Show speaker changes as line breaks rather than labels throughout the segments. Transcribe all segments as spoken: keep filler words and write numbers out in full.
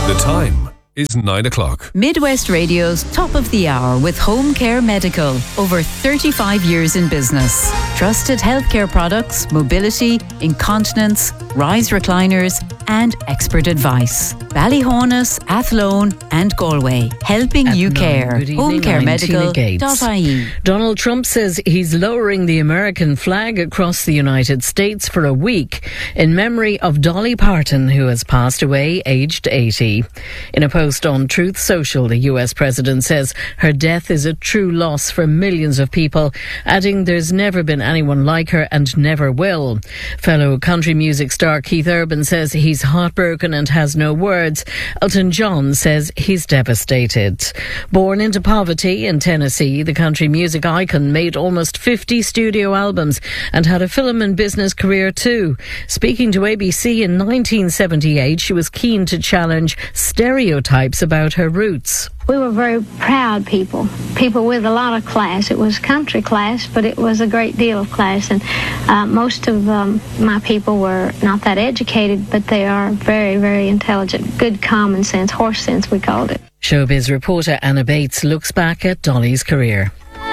The time is nine o'clock.
Midwest Radio's Top of the Hour with Home Care Medical. Over thirty-five years in business. Trusted healthcare products, mobility, incontinence, rise recliners, and expert advice. Ballyhonus, Athlone, and Galway. Helping
At
you
nine.
care.
Good evening,
home care
I'm
medical
Tina
dot
Gates.
I E.
Donald Trump says he's lowering the American flag across the United States for a week in memory of Dolly Parton, who has passed away aged eighty. In a post on Truth Social, the U S president says her death is a true loss for millions of people, adding there's never been anyone like her and never will. Fellow country music star Keith Urban says he's heartbroken and has no words. Elton John says he's devastated. Born into poverty in Tennessee, the country music icon made almost fifty studio albums and had a film and business career too. Speaking to A B C in nineteen seventy-eight, she was keen to challenge stereotypes about her roots.
We were very proud people, people with a lot of class. It was country class, but it was a great deal of class. And uh, most of um, my people were not that educated, but they are very, very intelligent. Good common sense, horse sense, we called it.
Showbiz reporter Anna Bates looks back at Dolly's career.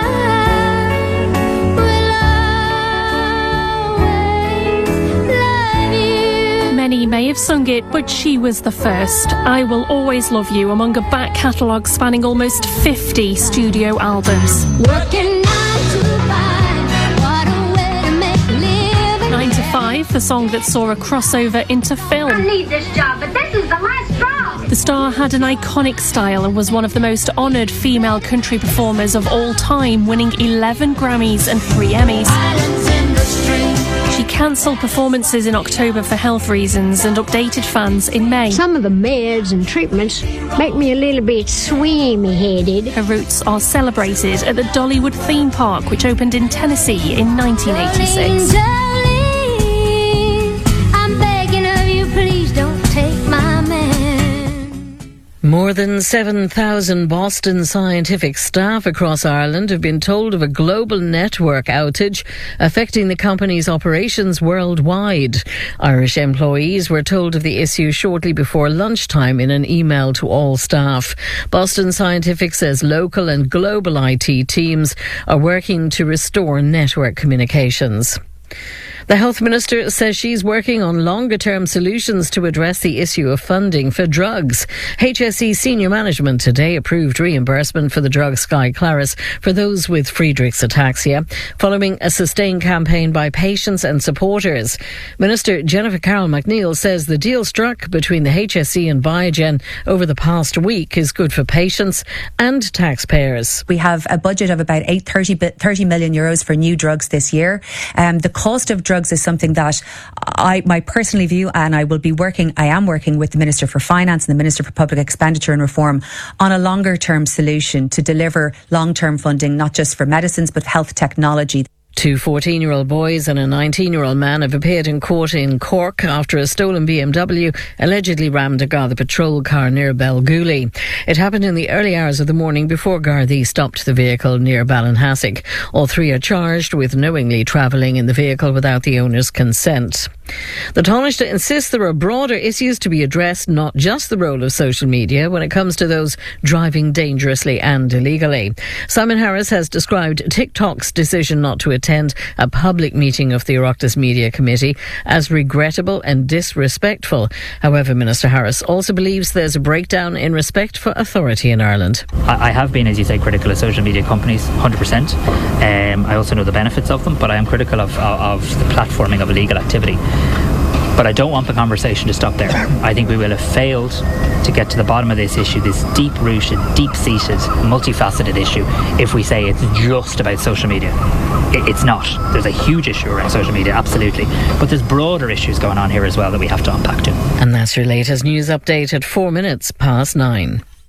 Many may have sung it, but she was the first. I Will Always Love You, among a back catalogue spanning almost fifty studio albums.
Working nine to five, what a way to make a living.
Nine to Five, the song that saw a crossover into film.
I need this job, but this is the last straw.
The star had an iconic style and was one of the most honoured female country performers of all time, winning eleven Grammys and three Emmys.
Islands in the stream.
She cancelled performances in October for health reasons and updated fans in May.
Some of the meds and treatments make me a little bit swimmy-headed.
Her roots are celebrated at the Dollywood theme park, which opened in Tennessee in nineteen eighty-six.
Darling, I'm begging of you, please don't take my man.
More than seven thousand Boston Scientific staff across Ireland have been told of a global network outage affecting the company's operations worldwide. Irish employees were told of the issue shortly before lunchtime in an email to all staff. Boston Scientific says local and global I T teams are working to restore network communications. The Health Minister says she's working on longer-term solutions to address the issue of funding for drugs. H S E senior management today approved reimbursement for the drug Skyclarys for those with Friedreich's ataxia, following a sustained campaign by patients and supporters. Minister Jennifer Carroll McNeil says the deal struck between the H S E and Biogen over the past week is good for patients and taxpayers.
We have a budget of about eight, thirty, thirty million euros for new drugs this year. Um, the cost of drugs is something that I, my personal view, and I will be working, I am working with the Minister for Finance and the Minister for Public Expenditure and Reform on a longer term solution to deliver long term funding, not just for medicines, but health technology.
Two fourteen-year-old boys and a nineteen-year-old man have appeared in court in Cork after a stolen B M W allegedly rammed a Garda patrol car near Belgooly. It happened in the early hours of the morning before Gardaí stopped the vehicle near Ballinhassig. All three are charged with knowingly travelling in the vehicle without the owner's consent. The Taoiseach insists there are broader issues to be addressed, not just the role of social media when it comes to those driving dangerously and illegally. Simon Harris has described TikTok's decision not to attend a public meeting of the Oireachtas Media Committee as regrettable and disrespectful. However, Minister Harris also believes there's a breakdown in respect for authority in Ireland.
I have been, as you say, critical of social media companies, one hundred percent. Um, I also know the benefits of them, but I am critical of, of, of the platforming of illegal activity. But I don't want the conversation to stop there. I think we will have failed to get to the bottom of this issue, this deep-rooted, deep-seated, multifaceted issue, if we say it's just about social media. It, it's not. There's a huge issue around social media, absolutely. But there's broader issues going on here as well that we have to unpack too.
And that's your latest news update at four minutes past nine.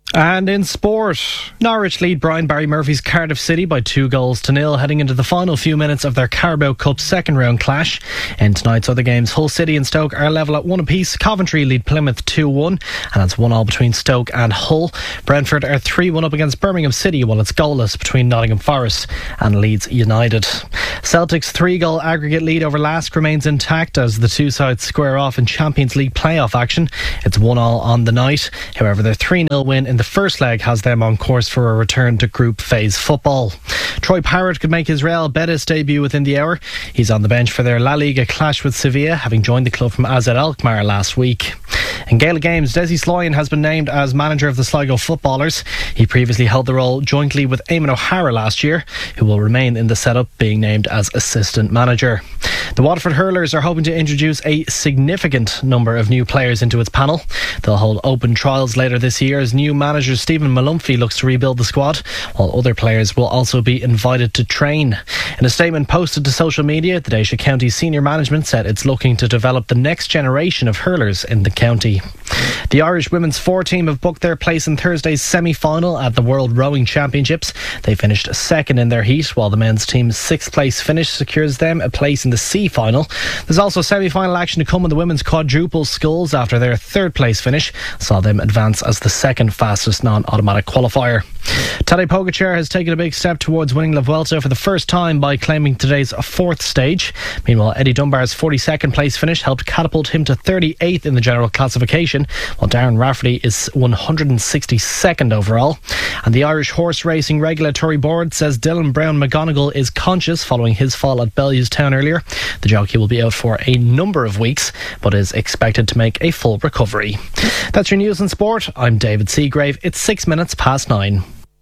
And in sport, Norwich lead Brian Barry Murphy's Cardiff City by two goals to nil, heading into the final few minutes of their Carabao Cup second round clash. In tonight's other games, Hull City and Stoke are level at one apiece. Coventry lead Plymouth two one, and it's one all between Stoke and Hull. Brentford are three one up against Birmingham City, while it's goalless between Nottingham Forest and Leeds United. Celtic's three goal aggregate lead over Lask remains intact as the two sides square off in Champions League playoff action. It's one all on the night. However, their three nil win in the first leg has them on course for a return to group phase football. Troy Parrott could make his Real Betis debut within the hour. He's on the bench for their La Liga clash with Sevilla, having joined the club from A Z Alkmaar last week. In Gaelic games, Desi Sloyan has been named as manager of the Sligo footballers. He previously held the role jointly with Eamon O'Hara last year, who will remain in the setup, being named as assistant manager. The Waterford Hurlers are hoping to introduce a significant number of new players into its panel. They'll hold open trials later this year as new manager Stephen Malumphey looks to rebuild the squad, while other players will also be invited to train. In a statement posted to social media, the Déisha County senior management said it's looking to develop the next generation of hurlers in the county. The Irish women's four team have booked their place in Thursday's semi-final at the World Rowing Championships. They finished second in their heat, while the men's team's sixth place finish secures them a place in the C final. There's also semi-final action to come in the women's quadruple sculls after their third place finish saw them advance as the second fastest non-automatic qualifier. Tadej Pogacar has taken a big step towards winning La Vuelta for the first time by claiming today's fourth stage. Meanwhile, Eddie Dunbar's forty-second place finish helped catapult him to thirty-eighth in the general classification, while Darren Rafferty is one hundred sixty-second overall. And the Irish Horse Racing Regulatory Board says Dylan Brown McGonigal is conscious following his fall at Bellewstown earlier. The jockey will be out for a number of weeks, but is expected to make a full recovery. That's your news and sport. I'm David Seagrave. It's six minutes past nine.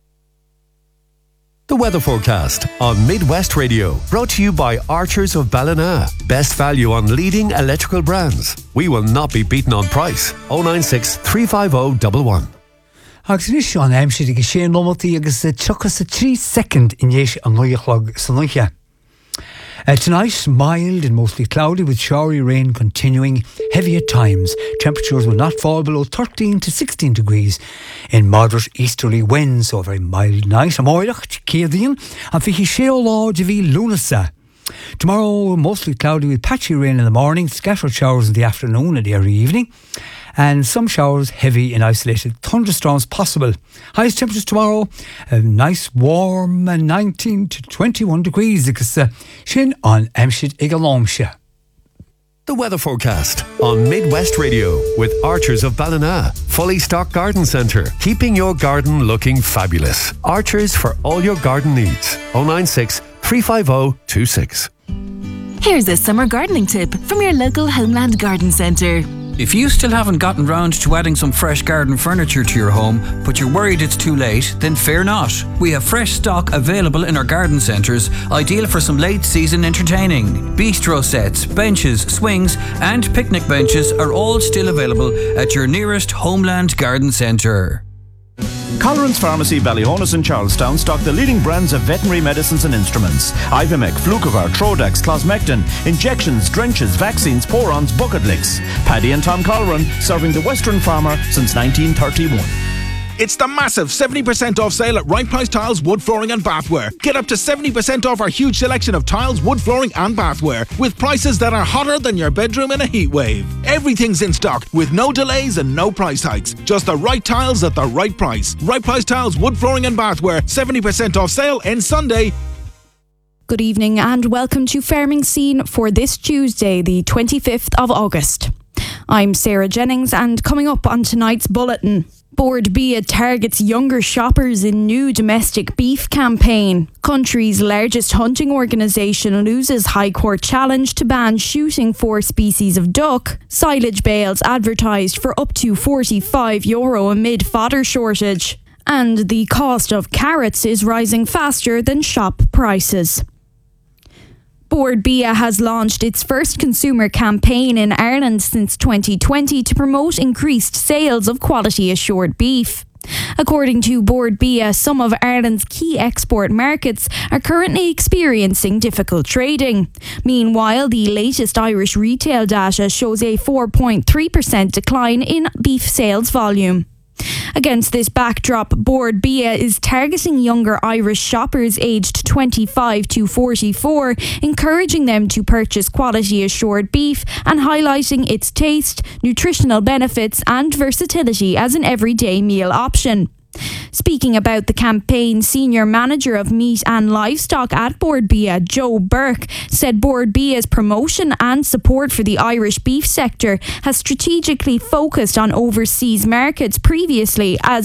The weather forecast on Midwest Radio, brought to you by Archers of Ballina. Best value on leading electrical brands. We will not be beaten on price. oh nine six, three five oh, one one.
Agus is Sean Amshid agus sé nómáltaí agus tuchas a trí second in dhéis an nuichlog san nuiche. Uh, tonight, mild and mostly cloudy with showery rain continuing, heavy at times. Temperatures will not fall below thirteen to sixteen degrees in moderate easterly winds, so a very mild night. Am oirach, Ciadín, and fichi sheo law de vi lunasa. Tomorrow, mostly cloudy with patchy rain in the morning, scattered showers in the afternoon and early evening, and some showers, heavy and isolated thunderstorms possible. Highest temperatures tomorrow, a nice warm nineteen to twenty-one degrees. Because uh, Shin on Amshid Igalomsha.
The weather forecast on Midwest Radio with Archers of Ballina. Fully stocked garden centre, keeping your garden looking fabulous. Archers for all your garden needs. oh nine six, three five oh, two six.
Here's a summer gardening tip from your local Homeland Garden Centre.
If you still haven't gotten round to adding some fresh garden furniture to your home, but you're worried it's too late, then fear not. We have fresh stock available in our garden centres, ideal for some late season entertaining. Bistro sets, benches, swings and picnic benches are all still available at your nearest Homeland Garden Centre.
Colleran's Pharmacy, Ballyhonus and Charlestown stock the leading brands of veterinary medicines and instruments. Ivimec, Flucovar, Trodax, Closmectin, injections, drenches, vaccines, porons, bucket licks. Paddy and Tom Colleran, serving the Western farmer since nineteen thirty-one.
It's the massive seventy percent off sale at Right Price Tiles, Wood Flooring and Bathware. Get up to seventy percent off our huge selection of tiles, wood flooring and bathware, with prices that are hotter than your bedroom in a heat wave. Everything's in stock with no delays and no price hikes. Just the right tiles at the right price. Right Price Tiles, Wood Flooring and Bathware. seventy percent off sale ends Sunday.
Good evening and welcome to Farming Scene for this Tuesday, the twenty-fifth of August. I'm Sarah Jennings, and coming up on tonight's bulletin, Board Bia targets younger shoppers in new domestic beef campaign. Country's largest hunting organisation loses High Court challenge to ban shooting four species of duck. Silage bales advertised for up to forty-five euro amid fodder shortage. And the cost of carrots is rising faster than shop prices. Board Bia has launched its first consumer campaign in Ireland since twenty twenty to promote increased sales of quality assured beef. According to Board Bia, some of Ireland's key export markets are currently experiencing difficult trading. Meanwhile, the latest Irish retail data shows a four point three percent decline in beef sales volume. Against this backdrop, Bord Bia is targeting younger Irish shoppers aged twenty-five to forty-four, encouraging them to purchase quality assured beef and highlighting its taste, nutritional benefits and versatility as an everyday meal option. Speaking about the campaign, Senior Manager of Meat and Livestock at Bord Bia, Joe Burke, said Bord Bia's promotion and support for the Irish beef sector has strategically focused on overseas markets previously, as